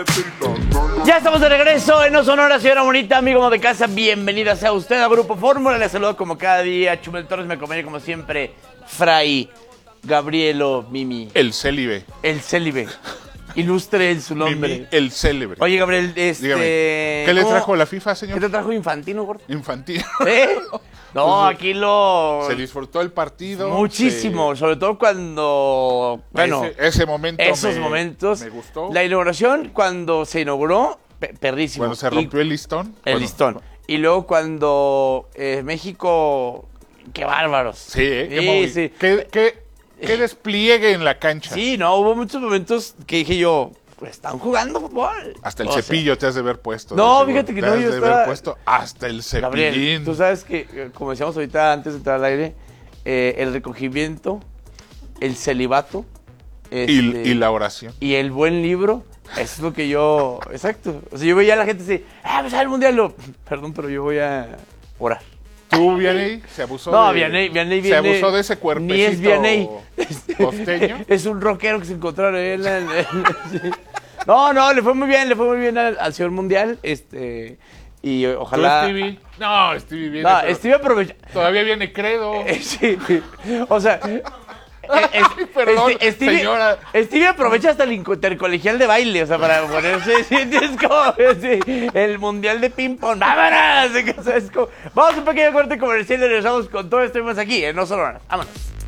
Ya estamos de regreso en No Sonora, señora bonita, amigo de casa, bienvenida sea usted a Grupo Fórmula. Les saludo como cada día, Chumel Torres, me acompaña como siempre, Fray Gabrielo Mimi. El célibe. El célibe. Ilustre en su nombre. Mimi, el célibre. Oye, Gabriel, Dígame, ¿qué le trajo la FIFA, señor? ¿Qué te trajo Infantino, gordo? Infantil. ¿Eh? No, Pues, aquí lo... Se disfrutó el partido. Muchísimo, sobre todo cuando... Bueno, ese momento esos momentos. me gustó. La inauguración, cuando se inauguró, perrísimo. Cuando se rompió el listón. El listón. Y luego cuando México... ¡Qué bárbaros! Sí, sí. Qué despliegue en la cancha. Sí, no, hubo muchos momentos que dije yo, pues están jugando fútbol. Hasta el cepillo te has de ver puesto. No, fíjate que no, yo estaba... haber puesto hasta el cepillín. Gabriel, tú sabes que, como decíamos ahorita antes de entrar al aire, el recogimiento, el celibato... Y la oración. Y el buen libro, eso es lo que yo... Exacto. O sea, yo veía a la gente decir, pues al mundial, perdón, pero yo voy a orar. ¿Tú, Vianney? Se abusó no, de... Vianney se abusó de ese cuerpecito. Ni es Vianney. Costeño. Es un rockero que se encontraron ahí sí. No, le fue muy bien al señor mundial. Y ojalá... ¿Tú, Stevie? No, Stevie viene. No, Stevie aprovecha... Todavía viene Credo. Sí. O sea... Perdón, señora. Stevie aprovecha hasta el intercolegial de baile, o sea, para ponerse, es como el mundial de ping-pong. ¡Vámonos! O sea, vamos a un pequeño corte comercial y regresamos con todo esto y más aquí en No Sonora. Vámonos.